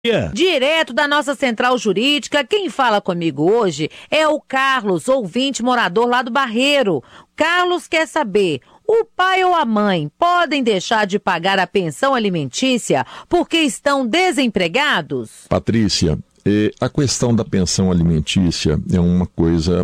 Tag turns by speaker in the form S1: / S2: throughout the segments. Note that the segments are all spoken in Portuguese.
S1: Direto da nossa central jurídica, quem fala comigo hoje é o Carlos, ouvinte morador lá do Barreiro. Carlos quer saber, o pai ou a mãe podem deixar de pagar a pensão alimentícia porque estão desempregados?
S2: Patrícia, a questão da pensão alimentícia é uma coisa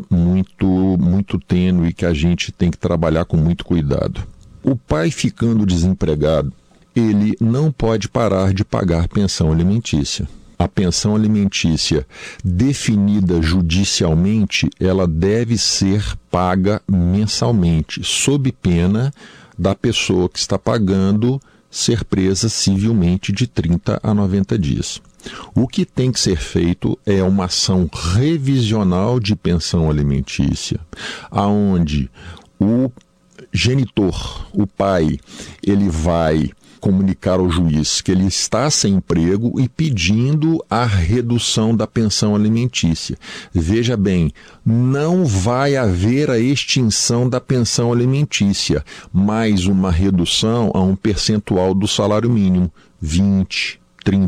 S2: muito tênue que a gente tem que trabalhar com muito cuidado. O pai ficando desempregado, ele não pode parar de pagar pensão alimentícia. A pensão alimentícia definida judicialmente, ela deve ser paga mensalmente, sob pena da pessoa que está pagando ser presa civilmente de 30 a 90 dias. O que tem que ser feito é uma ação revisional de pensão alimentícia, aonde o genitor, o pai, ele vai comunicar ao juiz que ele está sem emprego e pedindo a redução da pensão alimentícia. Veja bem, não vai haver a extinção da pensão alimentícia, mas uma redução a um percentual do salário mínimo, 20%,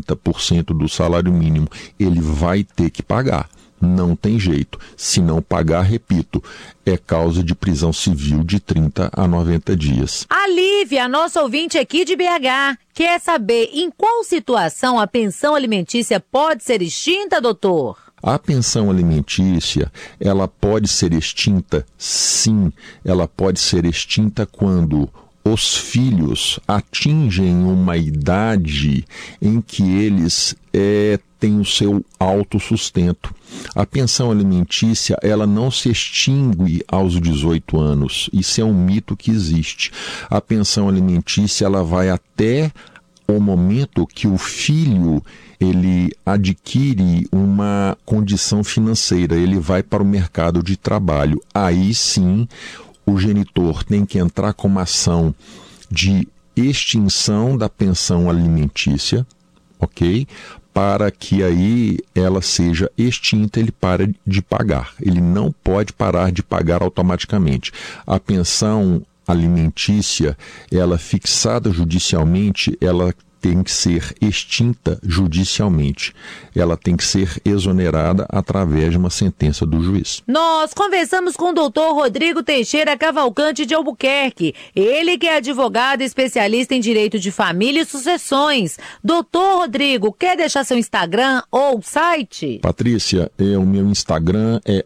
S2: 30% do salário mínimo. Ele vai ter que pagar. Não tem jeito. Se não pagar, repito, é causa de prisão civil de 30 a 90 dias.
S1: A Lívia, nossa ouvinte aqui de BH, quer saber em qual situação a pensão alimentícia pode ser extinta, doutor?
S2: A pensão alimentícia, ela pode ser extinta? Sim, ela pode ser extinta quando os filhos atingem uma idade em que eles têm o seu autossustento. A pensão alimentícia, ela não se extingue aos 18 anos. Isso é um mito que existe. A pensão alimentícia, ela vai até o momento que o filho ele adquire uma condição financeira, ele vai para o mercado de trabalho. Aí sim, o genitor tem que entrar com uma ação de extinção da pensão alimentícia, ok? Para que aí ela seja extinta, ele pare de pagar. Ele não pode parar de pagar automaticamente. A pensão alimentícia, ela fixada judicialmente, ela tem que ser extinta judicialmente. Ela tem que ser exonerada através de uma sentença do juiz.
S1: Nós conversamos com o doutor Rodrigo Teixeira Cavalcante de Albuquerque. Ele que é advogado especialista em direito de família e sucessões. Doutor Rodrigo, quer deixar seu Instagram ou site?
S2: Patrícia, o meu Instagram é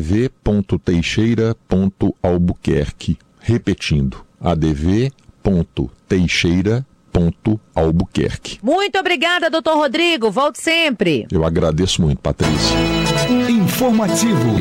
S2: adv.teixeira.albuquerque. Repetindo, adv.teixeira.albuquerque.
S1: Muito obrigada, doutor Rodrigo. Volte sempre.
S2: Eu agradeço muito, Patrícia.
S3: Informativo.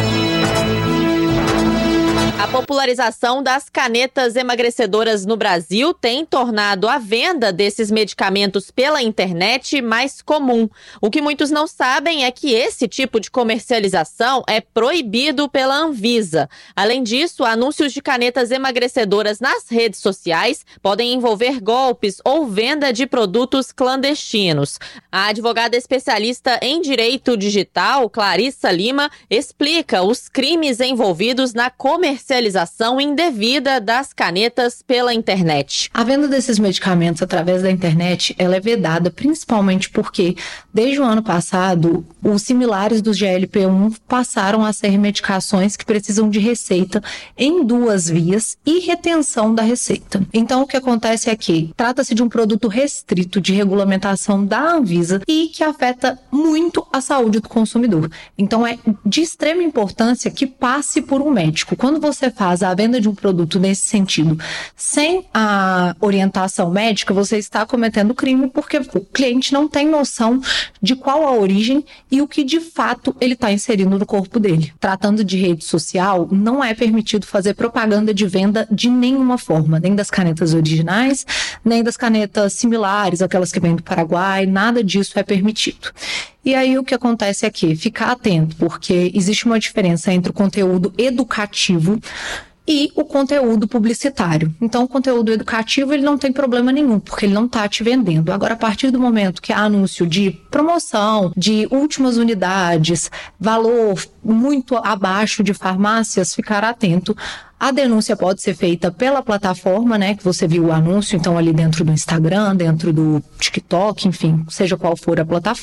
S4: A popularização das canetas emagrecedoras no Brasil tem tornado a venda desses medicamentos pela internet mais comum. O que muitos não sabem é que esse tipo de comercialização é proibido pela Anvisa. Além disso, anúncios de canetas emagrecedoras nas redes sociais podem envolver golpes ou venda de produtos clandestinos. A advogada especialista em direito digital, Clarissa Lima, explica os crimes envolvidos na comercialização indevida das canetas pela internet.
S5: A venda desses medicamentos através da internet, ela é vedada principalmente porque, desde o ano passado, os similares do GLP-1 passaram a ser medicações que precisam de receita em 2 vias e retenção da receita. Então, o que acontece é que trata-se de um produto restrito de regulamentação da Anvisa e que afeta muito a saúde do consumidor. Então, é de extrema importância que passe por um médico. Quando você faz a venda de um produto nesse sentido, sem a orientação médica, você está cometendo crime porque o cliente não tem noção de qual a origem e o que de fato ele está inserindo no corpo dele. Tratando de rede social, não é permitido fazer propaganda de venda de nenhuma forma, nem das canetas originais, nem das canetas similares, aquelas que vêm do Paraguai, nada disso é permitido. E aí o que acontece é que ficar atento, porque existe uma diferença entre o conteúdo educativo e o conteúdo publicitário. Então, o conteúdo educativo, ele não tem problema nenhum, porque ele não está te vendendo. Agora, a partir do momento que há anúncio de promoção, de últimas unidades, valor muito abaixo de farmácias, ficar atento. A denúncia pode ser feita pela plataforma, né, que você viu o anúncio, então ali dentro do Instagram, dentro do TikTok, enfim, seja qual for a plataforma.